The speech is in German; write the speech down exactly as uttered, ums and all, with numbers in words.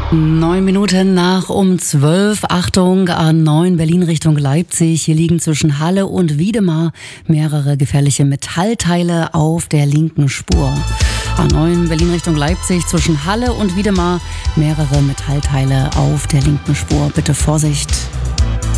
Neun Minuten nach um zwölf. Achtung, A neun Berlin Richtung Leipzig. Hier liegen zwischen Halle und Wiedemar mehrere gefährliche Metallteile auf der linken Spur. A neun Berlin Richtung Leipzig zwischen Halle und Wiedemar mehrere Metallteile auf der linken Spur. Bitte Vorsicht.